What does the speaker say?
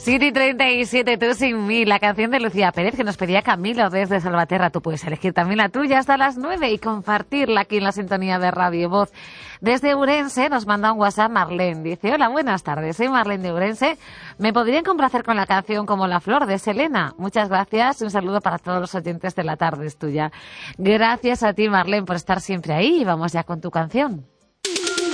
7:37, tú sin mí, la canción de Lucía Pérez que nos pedía Camilo desde Salvaterra. Tú puedes elegir también la tuya hasta las 9 y compartirla aquí en la sintonía de Radio Voz. Desde Ourense nos manda un WhatsApp Marlene. Dice, hola, buenas tardes, soy Marlene de Ourense. ¿Me podrían complacer con la canción Como la flor de Selena? Muchas gracias, un saludo para todos los oyentes de la tarde es tuya. Gracias a ti, Marlene, por estar siempre ahí y vamos ya con tu canción.